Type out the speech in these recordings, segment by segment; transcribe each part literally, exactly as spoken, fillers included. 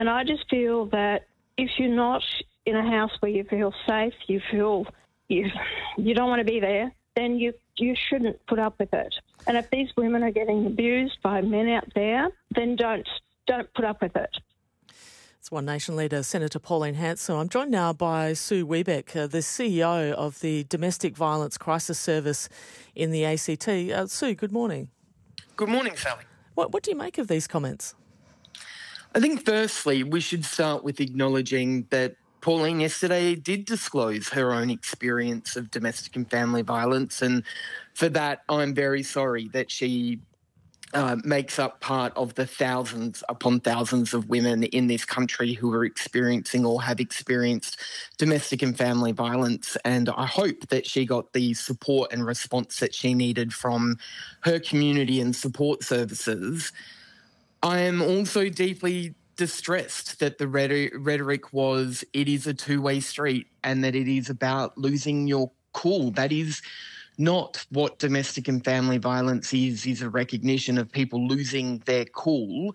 And I just feel that if you're not in a house where you feel safe, you feel you you don't want to be there, then you you shouldn't put up with it. And if these women are getting abused by men out there, then don't don't put up with it. It's One Nation leader, Senator Pauline Hanson. I'm joined now by Sue Wiebeck, uh, the C E O of the Domestic Violence Crisis Service in the A C T. Uh, Sue, good morning. Good morning, Sally. What, what do you make of these comments? I think firstly we should start with acknowledging that Pauline yesterday did disclose her own experience of domestic and family violence, and for that I'm very sorry that she uh, makes up part of the thousands upon thousands of women in this country who are experiencing or have experienced domestic and family violence, and I hope that she got the support and response that she needed from her community and support services. I am also deeply distressed that the rhetoric was it is a two-way street and that it is about losing your cool. That is not what domestic and family violence is, is a recognition of people losing their cool.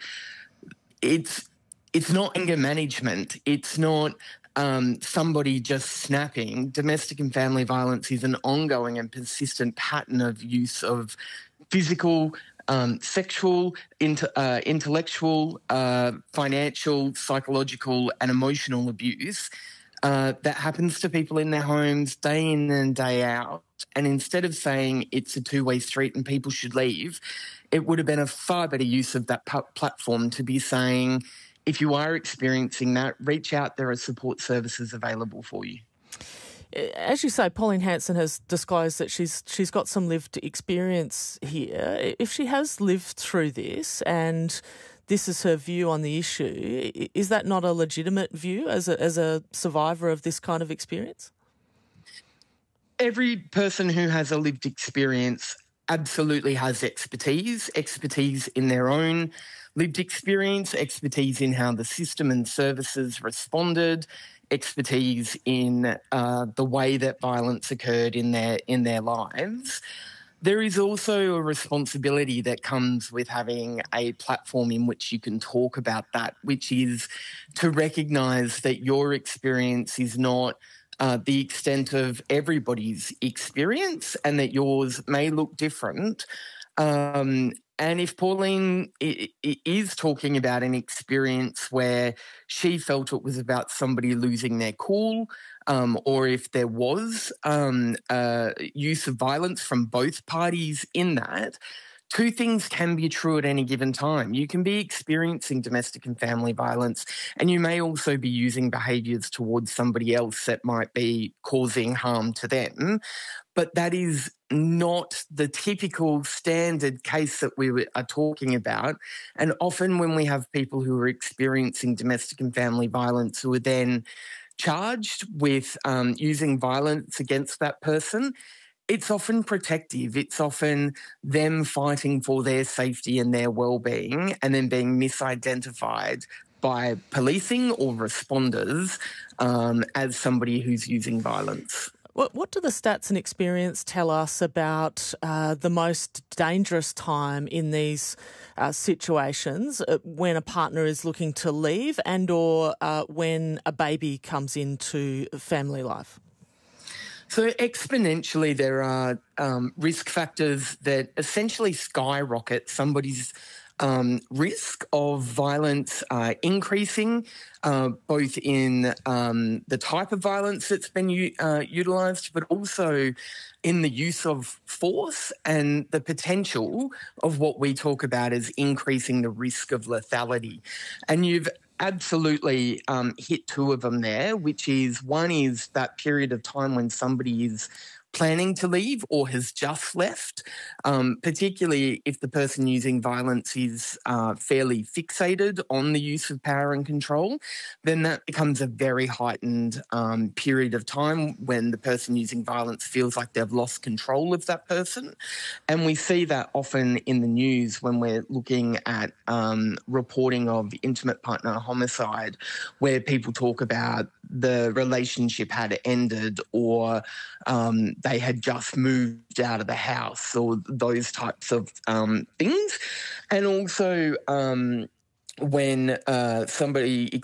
It's it's not anger management. It's not um, somebody just snapping. Domestic and family violence is an ongoing and persistent pattern of use of physical, Um, sexual, inter, uh, intellectual, uh, financial, psychological and emotional abuse uh, that happens to people in their homes day in and day out. And instead of saying it's a two-way street and people should leave, it would have been a far better use of that p- platform to be saying, if you are experiencing that, reach out, there are support services available for you. As you say, Pauline Hanson has disclosed that she's she's got some lived experience here. If she has lived through this and this is her view on the issue, is that not a legitimate view as a, as a survivor of this kind of experience? Every person who has a lived experience absolutely has expertise, expertise in their own lived experience, expertise in how the system and services responded, expertise in uh, the way that violence occurred in their in their lives. There is also a responsibility that comes with having a platform in which you can talk about that, which is to recognise that your experience is not uh, the extent of everybody's experience and that yours may look different. Um, And if Pauline is talking about an experience where she felt it was about somebody losing their cool, um, or if there was um, uh, use of violence from both parties in that, two things can be true at any given time. You can be experiencing domestic and family violence, and you may also be using behaviours towards somebody else that might be causing harm to them. But that is not the typical standard case that we are talking about. And often when we have people who are experiencing domestic and family violence who are then charged with um, using violence against that person, it's often protective. It's often them fighting for their safety and their well-being and then being misidentified by policing or responders um, as somebody who's using violence. What, what do the stats and experience tell us about uh, the most dangerous time in these uh, situations uh, when a partner is looking to leave and or uh, when a baby comes into family life? So exponentially there are um, risk factors that essentially skyrocket somebody's Um, risk of violence uh, increasing, uh, both in um, the type of violence that's been uh, utilised, but also in the use of force and the potential of what we talk about as increasing the risk of lethality. And you've absolutely um, hit two of them there, which is one is that period of time when somebody is planning to leave or has just left, um, particularly if the person using violence is uh, fairly fixated on the use of power and control, then that becomes a very heightened um, period of time when the person using violence feels like they've lost control of that person. And we see that often in the news when we're looking at um, reporting of intimate partner homicide, where people talk about the relationship had ended or um, they had just moved out of the house or those types of um, things. And also um, when uh, somebody